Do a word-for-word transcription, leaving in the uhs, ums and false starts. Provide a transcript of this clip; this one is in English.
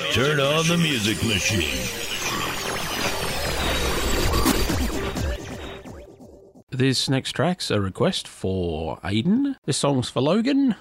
turn on the music machine. This next track's a request for Aiden. This song's for Logan.